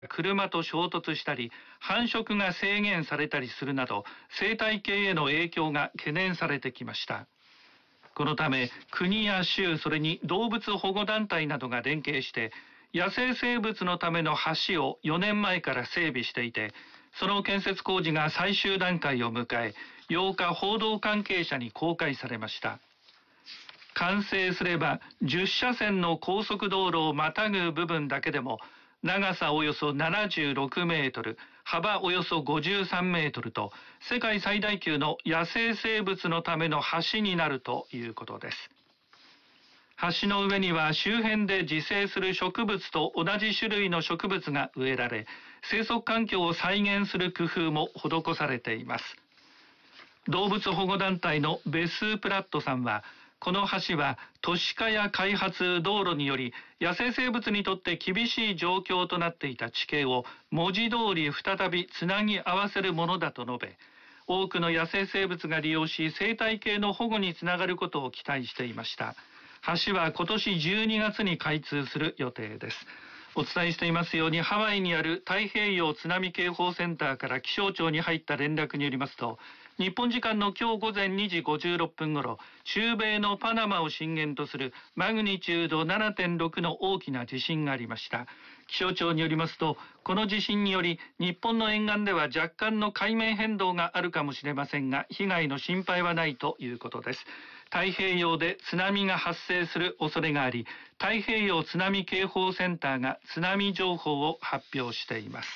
車と衝突したり、繁殖が制限されたりするなど、生態系への影響が懸念されてきました。このため、国や州、それに動物保護団体などが連携して、野生生物のための橋を4年前から整備していて、その建設工事が最終段階を迎え、8日報道関係者に公開されました。完成すれば10車線の高速道路をまたぐ部分だけでも長さおよそ76メートル、幅およそ53メートルと世界最大級の野生生物のための橋になるということです。橋の上には周辺で自生する植物と同じ種類の植物が植えられ、生息環境を再現する工夫も施されています。動物保護団体のベス・プラットさんは、この橋は都市化や開発、道路により野生生物にとって厳しい状況となっていた地形を文字通り再びつなぎ合わせるものだと述べ、多くの野生生物が利用し生態系の保護につながることを期待していました。橋は今年12月に開通する予定です。お伝えしていますように、ハワイにある太平洋津波警報センターから気象庁に入った連絡によりますと、日本時間の今日午前2時56分ごろ、中米のパナマを震源とするマグニチュード 7.6 の大きな地震がありました。気象庁によりますと、この地震により日本の沿岸では若干の海面変動があるかもしれませんが、被害の心配はないということです。太平洋で津波が発生する恐れがあり、太平洋津波警報センターが津波情報を発表しています。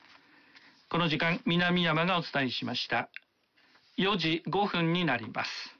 この時間、南山がお伝えしました。4時5分になります。